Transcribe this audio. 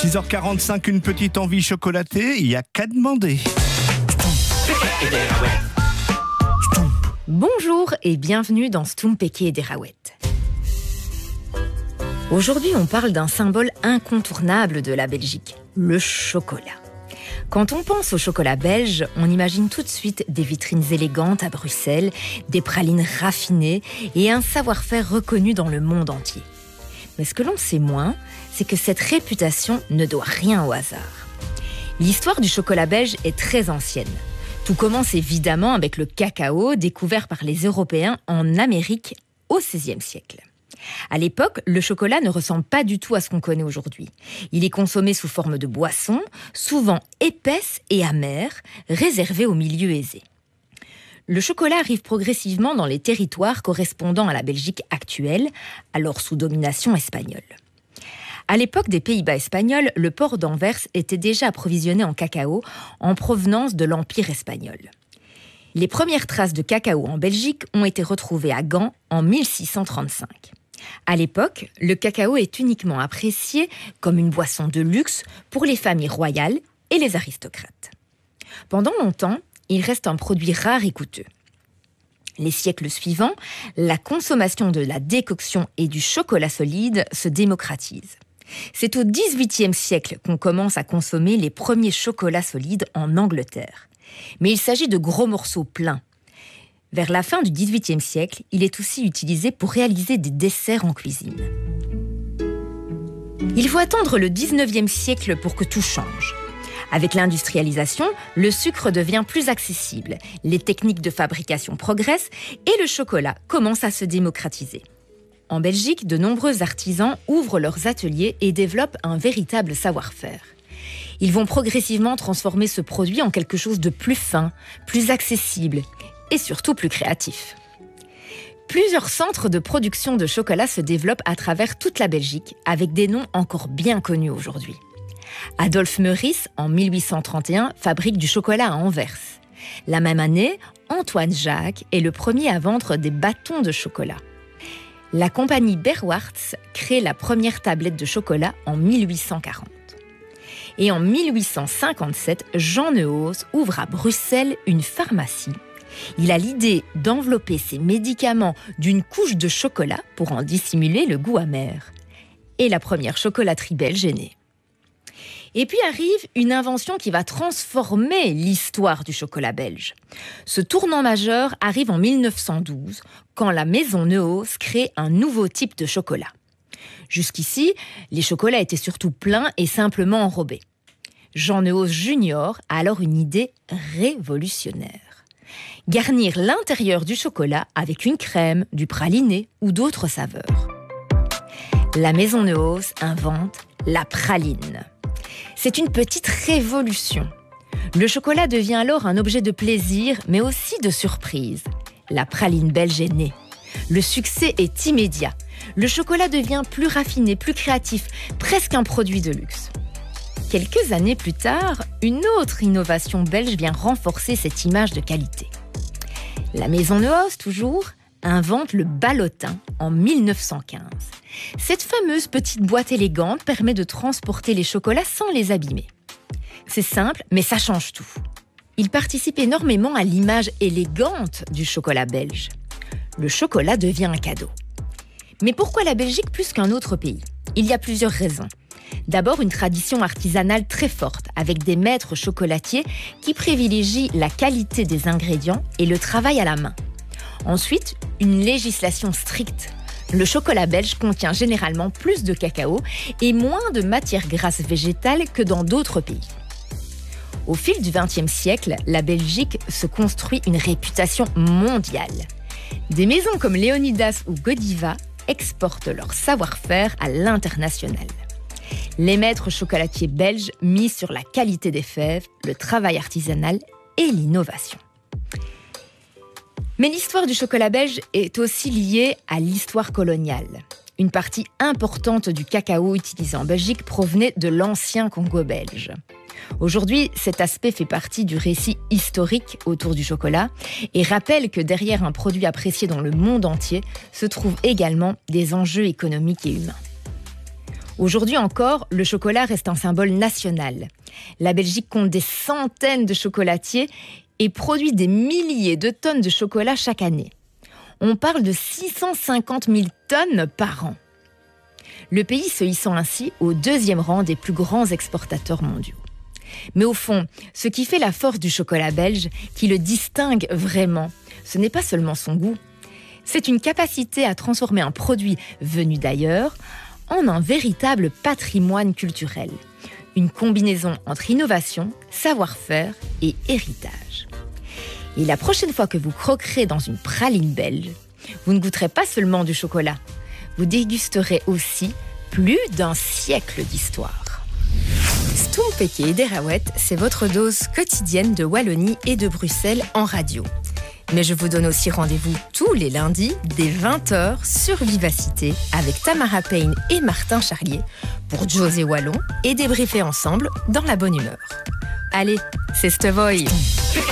6h45, une petite envie chocolatée, il n'y a qu'à demander. Bonjour et bienvenue dans Stoum Péké et Déraouette. Aujourd'hui, on parle d'un symbole incontournable de la Belgique, le chocolat. Quand on pense au chocolat belge, on imagine tout de suite des vitrines élégantes à Bruxelles, des pralines raffinées et un savoir-faire reconnu dans le monde entier. Mais ce que l'on sait moins, c'est que cette réputation ne doit rien au hasard. L'histoire du chocolat belge est très ancienne. Tout commence évidemment avec le cacao découvert par les Européens en Amérique au XVIe siècle. À l'époque, le chocolat ne ressemble pas du tout à ce qu'on connaît aujourd'hui. Il est consommé sous forme de boisson, souvent épaisse et amère, réservée aux milieux aisés. Le chocolat arrive progressivement dans les territoires correspondant à la Belgique actuelle, alors sous domination espagnole. À l'époque des Pays-Bas espagnols, le port d'Anvers était déjà approvisionné en cacao en provenance de l'Empire espagnol. Les premières traces de cacao en Belgique ont été retrouvées à Gand en 1635. À l'époque, le cacao est uniquement apprécié comme une boisson de luxe pour les familles royales et les aristocrates. Pendant longtemps, il reste un produit rare et coûteux. Les siècles suivants, la consommation de la décoction et du chocolat solide se démocratise. C'est au XVIIIe siècle qu'on commence à consommer les premiers chocolats solides en Angleterre. Mais il s'agit de gros morceaux pleins. Vers la fin du XVIIIe siècle, il est aussi utilisé pour réaliser des desserts en cuisine. Il faut attendre le XIXe siècle pour que tout change. Avec l'industrialisation, le sucre devient plus accessible, les techniques de fabrication progressent et le chocolat commence à se démocratiser. En Belgique, de nombreux artisans ouvrent leurs ateliers et développent un véritable savoir-faire. Ils vont progressivement transformer ce produit en quelque chose de plus fin, plus accessible et surtout plus créatif. Plusieurs centres de production de chocolat se développent à travers toute la Belgique, avec des noms encore bien connus aujourd'hui. Adolphe Meurice, en 1831, fabrique du chocolat à Anvers. La même année, Antoine Jacques est le premier à vendre des bâtons de chocolat. La compagnie Berwartz crée la première tablette de chocolat en 1840. Et en 1857, Jean Neuhaus ouvre à Bruxelles une pharmacie. Il a l'idée d'envelopper ses médicaments d'une couche de chocolat pour en dissimuler le goût amer. Et la première chocolaterie belge est née. Et puis arrive une invention qui va transformer l'histoire du chocolat belge. Ce tournant majeur arrive en 1912, quand la maison Neuhaus crée un nouveau type de chocolat. Jusqu'ici, les chocolats étaient surtout pleins et simplement enrobés. Jean Neuhaus Junior a alors une idée révolutionnaire. Garnir l'intérieur du chocolat avec une crème, du praliné ou d'autres saveurs. La maison Neuhaus invente la praline. C'est une petite révolution. Le chocolat devient alors un objet de plaisir, mais aussi de surprise. La praline belge est née. Le succès est immédiat. Le chocolat devient plus raffiné, plus créatif, presque un produit de luxe. Quelques années plus tard, une autre innovation belge vient renforcer cette image de qualité. La maison Neuhaus, toujours, invente le ballotin en 1915. Cette fameuse petite boîte élégante permet de transporter les chocolats sans les abîmer. C'est simple, mais ça change tout. Il participe énormément à l'image élégante du chocolat belge. Le chocolat devient un cadeau. Mais pourquoi la Belgique plus qu'un autre pays ? Il y a plusieurs raisons. D'abord, une tradition artisanale très forte, avec des maîtres chocolatiers qui privilégient la qualité des ingrédients et le travail à la main. Ensuite, une législation stricte. Le chocolat belge contient généralement plus de cacao et moins de matières grasses végétales que dans d'autres pays. Au fil du XXe siècle, la Belgique se construit une réputation mondiale. Des maisons comme Léonidas ou Godiva exportent leur savoir-faire à l'international. Les maîtres chocolatiers belges misent sur la qualité des fèves, le travail artisanal et l'innovation. Mais l'histoire du chocolat belge est aussi liée à l'histoire coloniale. Une partie importante du cacao utilisé en Belgique provenait de l'ancien Congo belge. Aujourd'hui, cet aspect fait partie du récit historique autour du chocolat et rappelle que derrière un produit apprécié dans le monde entier se trouvent également des enjeux économiques et humains. Aujourd'hui encore, le chocolat reste un symbole national. La Belgique compte des centaines de chocolatiers et produit des milliers de tonnes de chocolat chaque année. On parle de 650 000 tonnes par an. Le pays se hissant ainsi au 2e rang des plus grands exportateurs mondiaux. Mais au fond, ce qui fait la force du chocolat belge, qui le distingue vraiment, ce n'est pas seulement son goût. C'est une capacité à transformer un produit venu d'ailleurs en un véritable patrimoine culturel. Une combinaison entre innovation, savoir-faire et héritage. Et la prochaine fois que vous croquerez dans une praline belge, vous ne goûterez pas seulement du chocolat, vous dégusterez aussi plus d'un siècle d'histoire. Stompeke et Derawet, c'est votre dose quotidienne de Wallonie et de Bruxelles en radio. Mais je vous donne aussi rendez-vous tous les lundis dès 20h sur Vivacité avec Tamara Payne et Martin Charlier pour José Wallon et débriefer ensemble dans la bonne humeur. Allez, c'est Stevoy!